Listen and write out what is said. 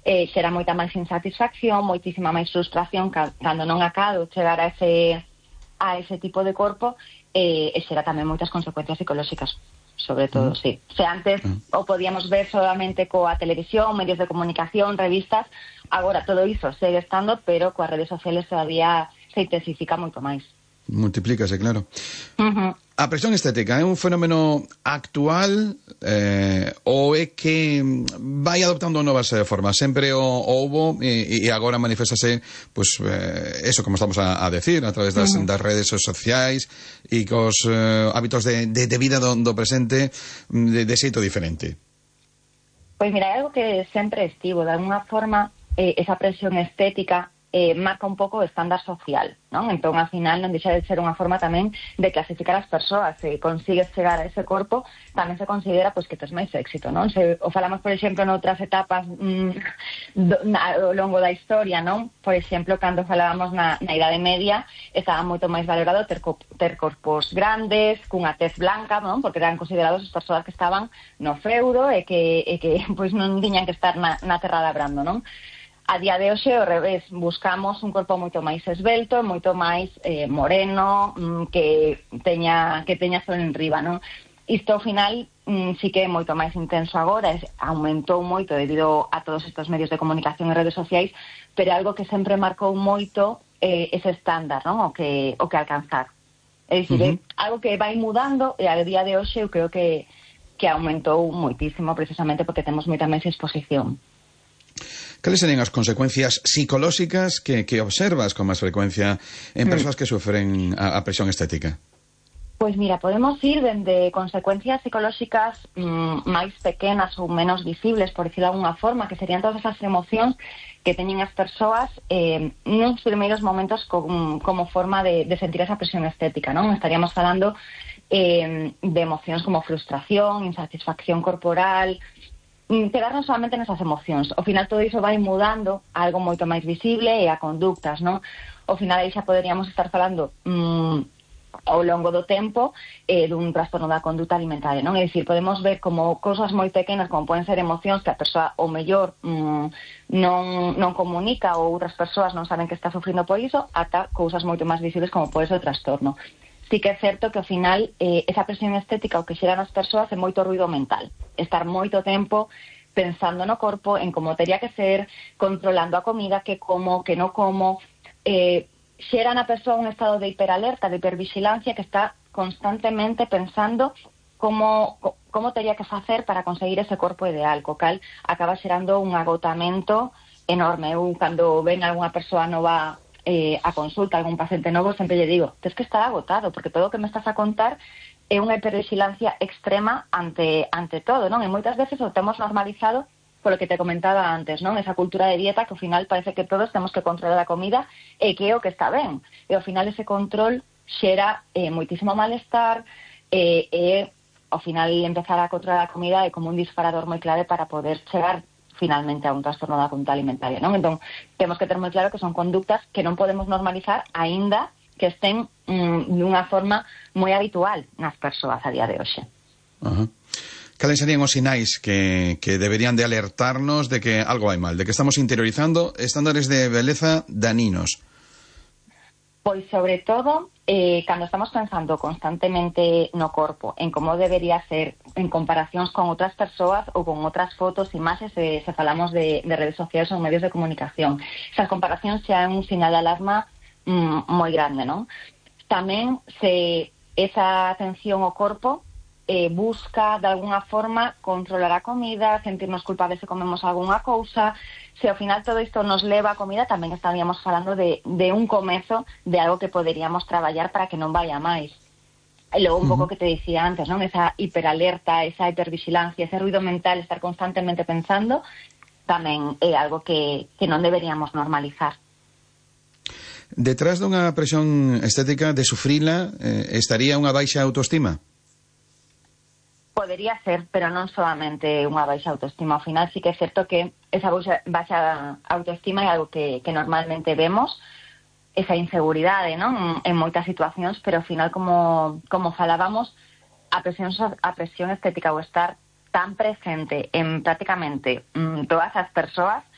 xera moita máis insatisfacción, moitísima máis frustración cando non acado chegar a ese tipo de corpo, e xera tamén moitas consecuencias psicolóxicas, sobre todo, sí. Se antes o podíamos ver solamente coa televisión, medios de comunicación, revistas, agora todo iso segue estando, pero coas redes sociales todavía se intensifica moito máis. Multiplícase, claro. A presión estética é un fenómeno actual ou é que vai adoptando novas formas? Sempre o houbo e agora manifestase, pues, eso, como estamos a decir, a través das redes sociais e cos hábitos de vida do presente de xeito diferente. Pois mira, é algo que sempre estivo, de alguna forma, esa presión estética marca un pouco o estándar social, non? Entón, ao final, non deixa de ser unha forma tamén de clasificar as persoas. Se consigues chegar a ese corpo, tamén se considera pois que tes máis éxito, non? Se o falamos, por exemplo, noutras etapas ao longo da historia, non? Por exemplo, cando falábamos na Idade Media, estaba moito máis valorado ter corpos grandes, cunha tez blanca, non? Porque eran considerados as persoas que estaban no feudo e que pois non tiñan que estar na terra labrando, non? A día de hoxe, ao revés, buscamos un corpo moito máis esbelto, moito máis moreno, que teña sol en riba, non? Isto, ao final, sí que é moito máis intenso agora, aumentou moito debido a todos estes medios de comunicación e redes sociais, pero algo que sempre marcou moito ese estándar, non? O que alcanzar. É dicir, algo que vai mudando e a día de hoxe eu creo que aumentou moitísimo, precisamente porque temos moita máis exposición. Cales serían as consecuencias psicolóxicas que observas con máis frecuencia en persoas que sufren a presión estética? Pois mira, podemos ir dende consecuencias psicolóxicas máis pequenas ou menos visibles, por decirlo de alguna forma, que serían todas esas emocións que teñen as persoas nos primeiros momentos como forma de sentir esa presión estética, non? Estaríamos falando de emocións como frustración, insatisfacción corporal, quedarnos solamente nesas emocións. Ao final todo iso vai mudando a algo moito máis visible e a conductas, non? Ao final aí xa poderíamos estar falando ao longo do tempo dun trastorno da conduta alimentaria, non? É dicir, podemos ver como cousas moi pequenas, como poden ser emocións que a persoa o mellor non comunica ou outras persoas non saben que está sufrindo por iso, ata cousas moito máis visibles como pode ser o trastorno. Sí que é certo que ao final esa presión estética o que xeran as persoas é moito ruido mental. Estar moito tempo pensando no corpo, en como teria que ser, controlando a comida, que como, que non como. Xera na persoa un estado de hiperalerta, de hipervigilancia, que está constantemente pensando como teria que facer para conseguir ese corpo ideal, co cal acaba xerando un agotamento enorme. Eu, cando ven algunha persoa nova a consulta, algún paciente novo, sempre lle digo, tens que estar agotado, porque todo o que me estás a contar é unha hipervigilancia extrema ante todo, non? E moitas veces o temos normalizado polo que te comentaba antes, non? Esa cultura de dieta que ao final parece que todos temos que controlar a comida e que é o que está ben. E ao final ese control xera moitísimo malestar e ao final empezar a controlar a comida é como un disparador moi clave para poder chegar finalmente a un trastorno da conduta alimentaria, non? Entón, temos que ter moi claro que son conductas que non podemos normalizar aínda que estén dunha forma moi habitual nas persoas a día de hoxe. Cales serían os sinais que deberían de alertarnos de que algo vai mal, de que estamos interiorizando estándares de beleza daninos? Pois, sobre todo, cando estamos pensando constantemente no corpo, en como debería ser en comparacións con outras persoas ou con outras fotos, imaxes, se falamos de redes sociais ou medios de comunicación. Esas comparacións xa é un sinal de alarma moi grande, non? Tamén, se esa atención ao corpo busca, de alguna forma, controlar a comida, sentirnos culpables se comemos algunha cousa. Se ao final todo isto nos leva a comida, tamén estaríamos falando de un comezo de algo que poderíamos traballar para que non vaya máis. E logo un pouco que te dicía antes, non? Esa hiperalerta, esa hipervigilancia, ese ruido mental, estar constantemente pensando, tamén é algo que non deberíamos normalizar. Detrás dunha presión estética de sufrila estaría unha baixa autoestima? Podería ser, pero non solamente unha baixa autoestima. Ao final sí que é certo que esa baixa autoestima é algo que normalmente vemos, esa inseguridade, non? En moitas situacións, pero ao final, como falábamos, a presión estética, o estar tan presente en prácticamente todas as persoas,